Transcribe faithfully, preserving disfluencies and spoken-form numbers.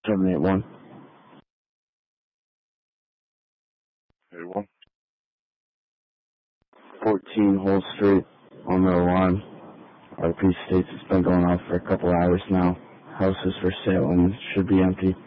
seven eight one. eight one. fourteen Whole Street on the alarm. R P states it's been going on for a couple hours now. House is for sale and should be empty.